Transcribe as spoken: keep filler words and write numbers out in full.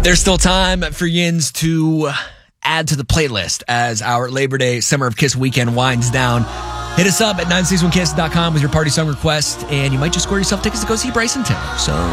There's still time for Yins to add to the playlist as our Labor Day Summer of Kiss weekend winds down. Hit us up at nine six one kiss dot com with your party song request, and you might just score yourself tickets to go see Bryson Tiller. So